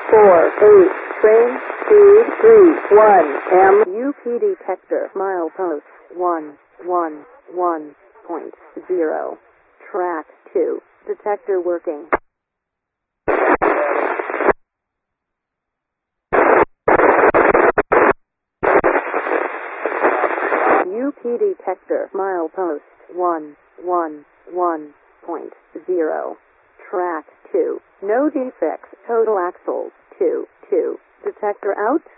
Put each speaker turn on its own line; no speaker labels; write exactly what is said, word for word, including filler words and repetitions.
four, eight, train, speed, three, one, M. U P detector, milepost, one, one, one point zero. Track two, detector working. U P detector, milepost, one, one, one point zero. Track two, no defects, total axles, two, two. Detector out.